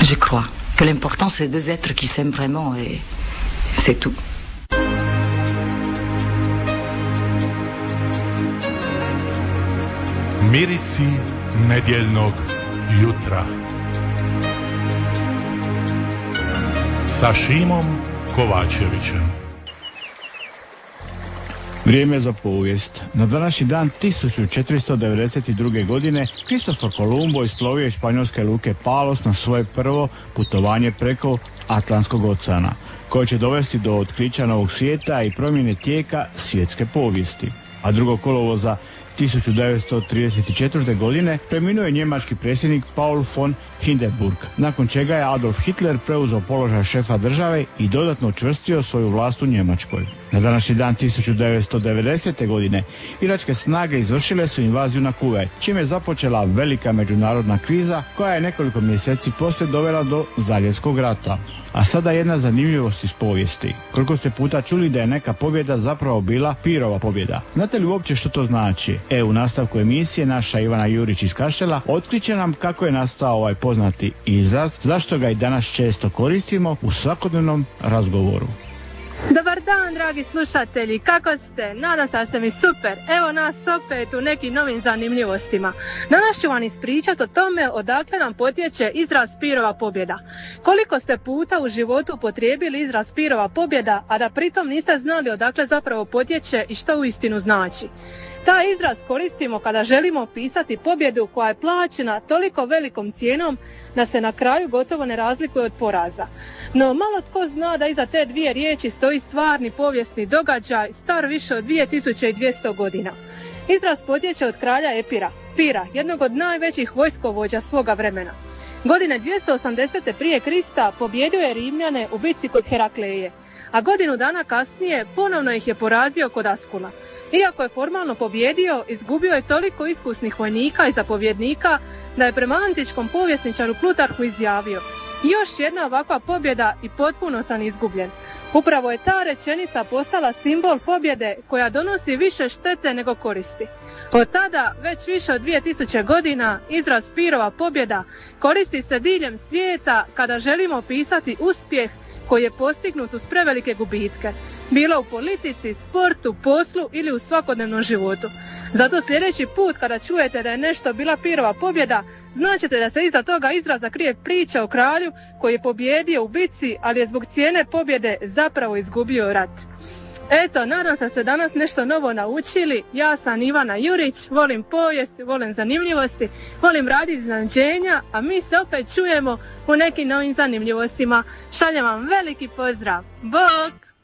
Je crois que l'important c'est deux êtres qui s'aiment vraiment et c'est tout. Mirisi nedjeljnog jutra sa Šimom Kovačevićem. Vrijeme za povijest. Na današnji dan 1492. godine Kristofor Kolumbo isplovio iz španjolske luke Palos na svoje prvo putovanje preko Atlantskog oceana, koje će dovesti do otkrića novog svijeta i promjene tijeka svjetske povijesti. A 2. kolovoza 1934. godine preminuo je njemački predsjednik Paul von Hindenburg, nakon čega je Adolf Hitler preuzeo položaj šefa države i dodatno učvrstio svoju vlast u Njemačkoj. Na današnji dan 1990. godine iračke snage izvršile su invaziju na Kuvajt, čime je započela velika međunarodna kriza koja je nekoliko mjeseci poslije dovela do Zaljevskog rata. A sada jedna zanimljivost iz povijesti. Koliko ste puta čuli da je neka pobjeda zapravo bila pirova pobjeda? Znate li uopće što to znači? U nastavku emisije naša Ivana Jurić iz Kaštela otkriće nam kako je nastao ovaj poznati izraz, zašto ga i danas često koristimo u svakodnevnom razgovoru. Dobar dan, dragi slušatelji, kako ste? Nadam se da ste mi super. Evo nas opet u nekim novim zanimljivostima. Danas ću vam ispričati o tome odakle nam potječe izraz pirova pobjeda. Koliko ste puta u životu upotrijebili izraz pirova pobjeda, a da pritom niste znali odakle zapravo potječe i što uistinu znači? Taj izraz koristimo kada želimo opisati pobjedu koja je plaćena toliko velikom cijenom da se na kraju gotovo ne razlikuje od poraza. No malo tko zna da iza te dvije riječi stoji stvarni povijesni događaj star više od 2200 godina. Izraz potječe od kralja Epira, Pira, jednog od najvećih vojskovođa svoga vremena. Godine 280. prije Krista pobjedio je Rimljane u bitci kod Herakleje, a godinu dana kasnije ponovno ih je porazio kod Askula. Iako je formalno pobjedio, izgubio je toliko iskusnih vojnika i zapovjednika da je prema antičkom povjesničaru Plutarhu izjavio: još jedna ovakva pobjeda i potpuno sam izgubljen. Upravo je ta rečenica postala simbol pobjede koja donosi više štete nego koristi. Od tada, već više od 2000 godina, izraz pirova pobjeda koristi se diljem svijeta kada želimo opisati uspjeh koji je postignut uz prevelike gubitke, bilo u politici, sportu, poslu ili u svakodnevnom životu. Zato sljedeći put kada čujete da je nešto bila pirova pobjeda, značite da se iza toga izraza krije priča o kralju koji je pobjedio u bitci, ali je zbog cijene pobjede zapravo izgubio rat. Eto, nadam se da ste danas nešto novo naučili. Ja sam Ivana Jurić, volim povijest, volim zanimljivosti, volim raditi iznenađenja, a mi se opet čujemo u nekim novim zanimljivostima. Šaljem vam veliki pozdrav. Bok!